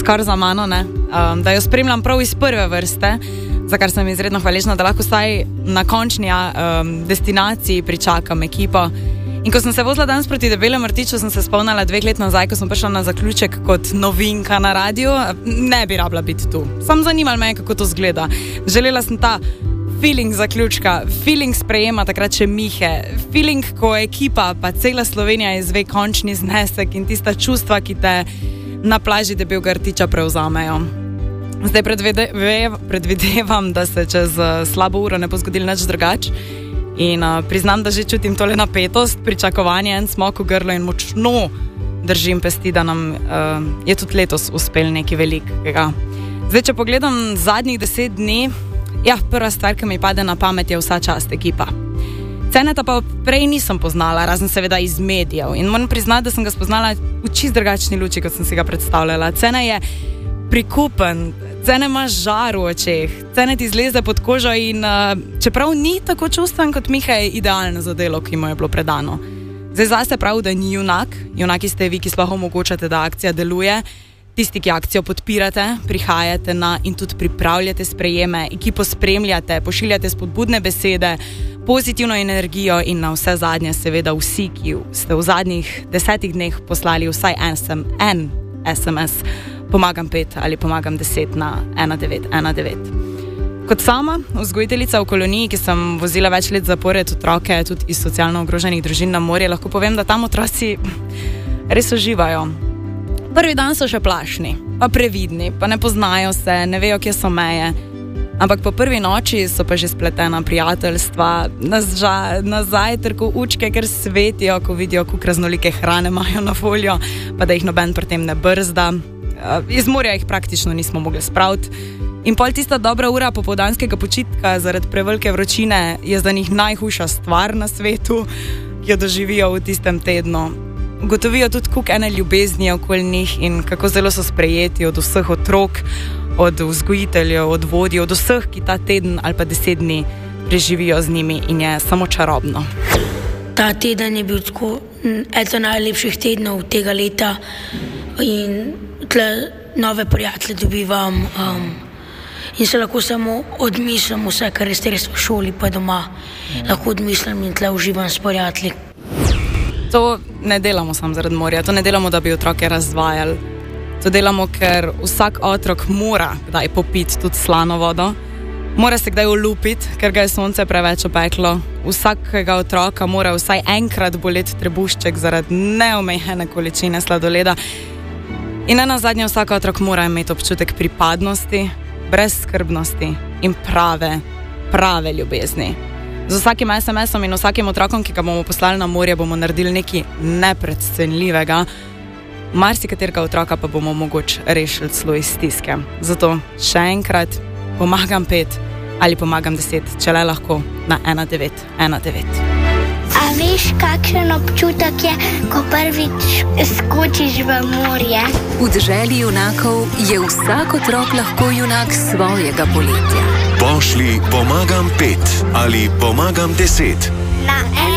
kar za mano, ne? Da jo spremljam prav iz prve vrste, za kar sem izredno hvaležna, da lahko vsaj na končni destinaciji pričakam ekipo. In ko sem se vozila danes proti Debelemu rtiču, sem se spomnila 2 let nazaj, ko sem prišla na zaključek kot novinka na radiju, ne bi rabila biti tu. Sam zanimalo me, kako to zgleda. Želela sem ta feeling zaključka, feeling sprejema takrat še Mihe, feeling, ko ekipa pa cela Slovenija izve končni znesek in tista čustva, ki te na plaži Debelega rtiča prevzamejo. Zdaj predvidevam, da se čez slabo uro ne bo zgodilo nič drugače. In priznam, da že čutim tole napetost, pričakovanje, en smok v grlo in močno držim pesti, da nam je tudi letos uspel nekaj velikega. Zdaj, če pogledam zadnjih 10 dni, prva stvar, ki mi pade na pamet, je vsa čast ekipa. Ceneta pa prej nisem poznala, razen seveda iz medijev. In moram priznati, da sem ga spoznala v čist drugačni luči, kot sem si ga predstavljala. Cene je prikupen, Cene ima žar v očeh, Cene ti zleze pod kožo in čeprav ni tako čustven kot Miha, je idealno za delo, ki mu je bilo predano. Zdaj zase prav, da ni junak, junaki ste vi, ki sploh omogočate, da akcija deluje, tisti, ki akcijo podpirate, prihajate na in tudi pripravljate sprejeme, ekipo spremljate, pošiljate spodbudne besede, pozitivno energijo in na vse zadnje seveda vsi, ki ste v zadnjih 10 dneh poslali vsaj en SMS. Pomagam 5 ali pomagam 10 na 1919. Kot sama vzgojiteljica v koloniji, ki sem vozila več let zapored otroke tudi iz socialno ogroženih družin na morje, lahko povem, da tam otroci res uživajo. Prvi dan so še plašni, pa previdni, pa ne poznajo se, ne vejo, kje so meje. Ampak po prvi noči so pa že spletena prijateljstva, na zajtrku učke, ker svetijo, ko vidijo, koliko raznolike hrane imajo na voljo, pa da jih noben pri tem ne brzda. Iz morja jih praktično nismo mogli spraviti. In pol tista dobra ura popoldanskega počitka zaradi prevelike vročine je za njih najhujša stvar na svetu, ki jo doživijo v tistem tednu. Ugotovijo tudi, koliko ene ljubezni je okoli njih in kako zelo so sprejeti od vseh otrok, od vzgojiteljev, od vodij, od vseh, ki ta teden ali pa 10 dni preživijo z njimi in je samo čarobno. Ta teden je bil tako eden najlepših tednov tega leta in tle nove prijatelje dobivam in se lahko samo odmislim vse, kar je res v šoli pa doma. Lahko odmislim in tle uživam s prijatelji. To ne delamo samo zaradi morja, to ne delamo, da bi otroke razvajali. To delamo, ker vsak otrok mora kdaj popiti tudi slano vodo, mora se kdaj olupiti, ker ga je sonce preveč opeklo. Vsakega otroka mora vsaj enkrat boleti trebušček zaradi neomejene količine sladoleda. In nenazadnje vsak otrok mora imeti občutek pripadnosti, brezskrbnosti in prave ljubezni. Z vsakim SMS-om in vsakim otrokom, ki ga bomo poslali na morje, bomo naredili nekaj nepredcenljivega. Marsikaterega otroka pa bomo mogoče rešili celo iz stiske. Zato še enkrat pomagam 5 ali pomagam 10, če le lahko, na 1919. A veš, kakšen občutek je, ko prvič skočiš v morje? V deželi junakov je vsak otrok lahko junak svojega poletja. Pošlji pomagam 5 ali pomagam 10. Na